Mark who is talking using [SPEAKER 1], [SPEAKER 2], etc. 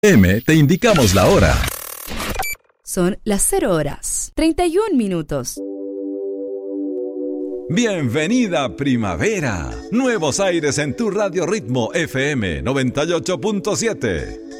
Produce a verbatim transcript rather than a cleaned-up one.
[SPEAKER 1] M te indicamos la hora.
[SPEAKER 2] Son las cero horas, treinta y un minutos.
[SPEAKER 1] Bienvenida primavera. Nuevos aires en tu Radio Ritmo F M noventa y ocho punto siete.